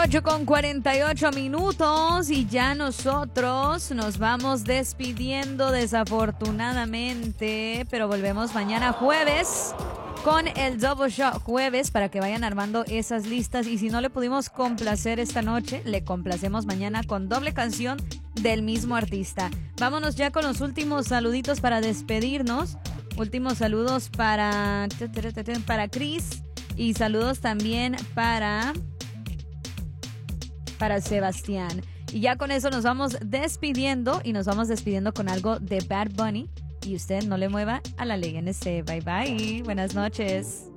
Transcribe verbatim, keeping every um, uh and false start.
ocho con cuarenta y ocho minutos y ya nosotros nos vamos despidiendo desafortunadamente, pero volvemos mañana jueves con el Double Shot jueves para que vayan armando esas listas, y si no le pudimos complacer esta noche, le complacemos mañana con doble canción del mismo artista. Vámonos ya con los últimos saluditos para despedirnos. Últimos saludos para para Chris y saludos también para para Sebastián. Y ya con eso nos vamos despidiendo, y nos vamos despidiendo con algo de Bad Bunny. Y usted no le mueva a la ley N C. Bye bye. Buenas noches.